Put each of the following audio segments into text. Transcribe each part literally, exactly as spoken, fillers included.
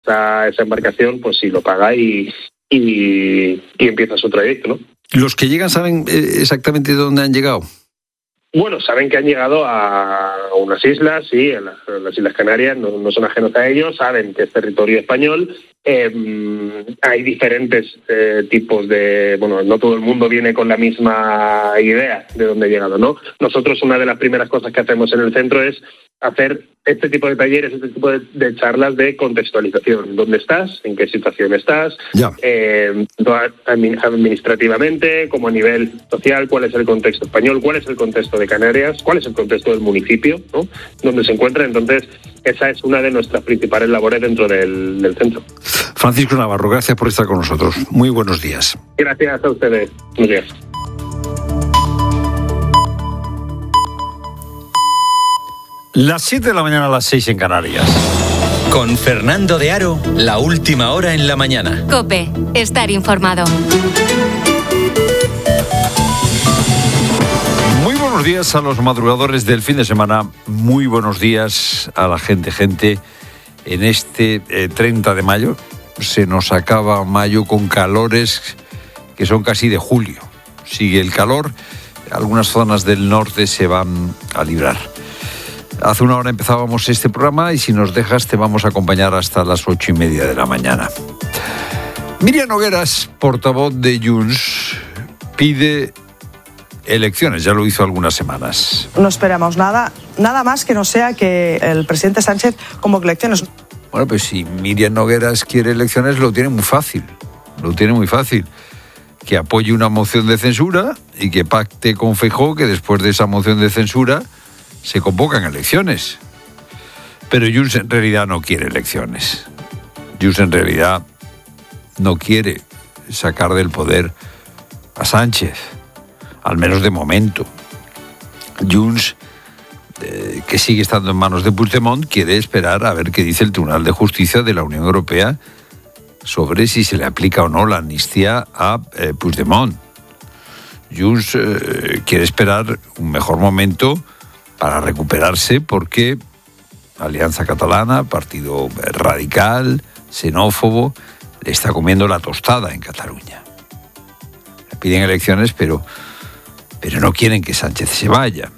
esa, esa embarcación, pues sí lo paga y, y, y empieza su trayecto, ¿no? ¿Los que llegan saben exactamente de dónde han llegado? Bueno, saben que han llegado a unas islas, sí, en las, en las Islas Canarias, no, no son ajenos a ellos, saben que es territorio español. Eh, hay diferentes eh, tipos de... Bueno, no todo el mundo viene con la misma idea de dónde ha llegado, ¿no? Nosotros una de las primeras cosas que hacemos en el centro es hacer este tipo de talleres, este tipo de, de charlas de contextualización. ¿Dónde estás? ¿En qué situación estás? Ya. Eh, administrativamente, como a nivel social, ¿cuál es el contexto español? ¿Cuál es el contexto de Canarias? ¿Cuál es el contexto del municipio, ¿no? Donde se encuentra. Entonces, esa es una de nuestras principales labores dentro del, del centro. Francisco Navarro, gracias por estar con nosotros. Muy buenos días. Gracias a ustedes. Buenos días. Las siete de la mañana a las seis en Canarias. Con Fernando de Aro, la última hora en la mañana. COPE, estar informado. Muy buenos días a los madrugadores del fin de semana. Muy buenos días a la gente, gente. En este eh, treinta de mayo se nos acaba mayo con calores que son casi de julio. Sigue el calor. Algunas zonas del norte se van a librar. Hace una hora empezábamos este programa y si nos dejas te vamos a acompañar hasta las ocho y media de la mañana. Míriam Nogueras, portavoz de Junts, pide elecciones, ya lo hizo algunas semanas. No esperamos nada, nada más que no sea que el presidente Sánchez convoque elecciones. Bueno, pues si Míriam Nogueras quiere elecciones lo tiene muy fácil, lo tiene muy fácil. Que apoye una moción de censura y que pacte con Feijóo que después de esa moción de censura se convocan elecciones. Pero Junts en realidad no quiere elecciones. Junts en realidad no quiere sacar del poder a Sánchez, al menos de momento. Junts, eh, que sigue estando en manos de Puigdemont, quiere esperar a ver qué dice el Tribunal de Justicia de la Unión Europea sobre si se le aplica o no la amnistía a eh, Puigdemont. Junts eh, quiere esperar un mejor momento para recuperarse porque Alianza Catalana, partido radical, xenófobo, le está comiendo la tostada en Cataluña. Le piden elecciones, pero, pero no quieren que Sánchez se vaya.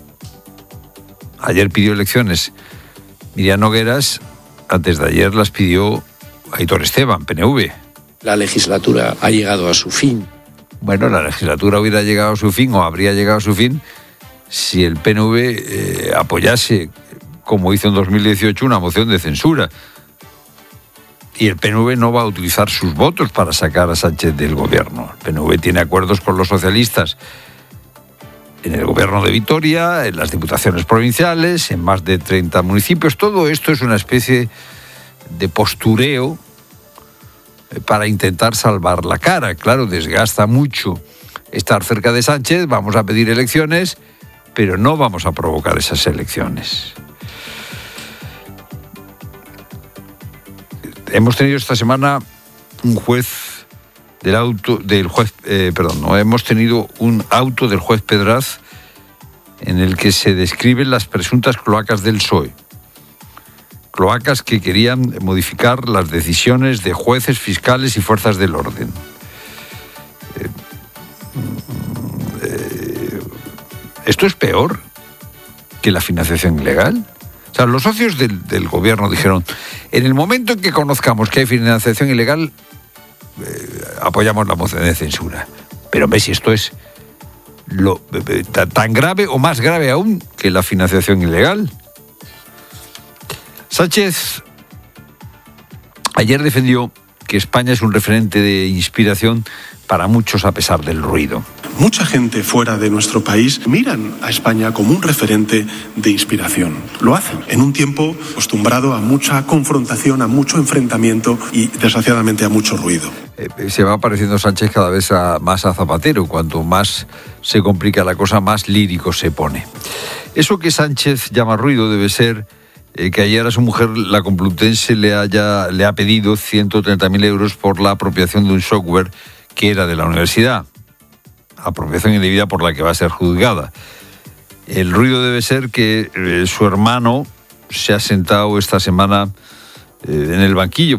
Ayer pidió elecciones Míriam Nogueras, antes de ayer las pidió Aitor Esteban, P N V. La legislatura ha llegado a su fin. Bueno, la legislatura hubiera llegado a su fin o habría llegado a su fin si el P N V eh, apoyase, como hizo en dos mil dieciocho, una moción de censura. Y el P N V no va a utilizar sus votos para sacar a Sánchez del gobierno. El P N V tiene acuerdos con los socialistas en el gobierno de Vitoria, en las diputaciones provinciales, en más de treinta municipios. Todo esto es una especie de postureo para intentar salvar la cara. Claro, desgasta mucho estar cerca de Sánchez, vamos a pedir elecciones, pero no vamos a provocar esas elecciones. Hemos tenido esta semana un juez del auto del juez, eh, perdón, no, hemos tenido un auto del juez Pedraz en el que se describen las presuntas cloacas del P S O E. Cloacas que querían modificar las decisiones de jueces, fiscales y fuerzas del orden. Eh, eh, ¿Esto es peor que la financiación ilegal? O sea, los socios del, del gobierno dijeron, en el momento en que conozcamos que hay financiación ilegal, eh, apoyamos la moción de censura. Pero ves si esto es lo, eh, tan grave o más grave aún que la financiación ilegal. Sánchez ayer defendió que España es un referente de inspiración para muchos a pesar del ruido. Mucha gente fuera de nuestro país miran a España como un referente de inspiración. Lo hacen en un tiempo acostumbrado a mucha confrontación, a mucho enfrentamiento y, desgraciadamente, a mucho ruido. Eh, se va pareciendo Sánchez cada vez a, más a Zapatero. Cuanto más se complica la cosa, más lírico se pone. Eso que Sánchez llama ruido debe ser eh, que ayer a su mujer, la Complutense, le, haya, le ha pedido ciento treinta mil euros por la apropiación de un software que era de la universidad. Apropiación indebida por la que va a ser juzgada. El ruido debe ser que eh, su hermano se ha sentado esta semana eh, en el banquillo